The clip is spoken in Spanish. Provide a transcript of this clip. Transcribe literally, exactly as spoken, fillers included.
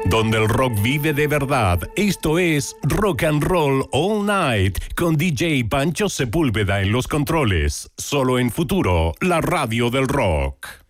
Donde el rock vive de verdad. Esto es Rock and Roll All Night con D J Pancho Sepúlveda en los controles. Solo en Futuro, la radio del rock.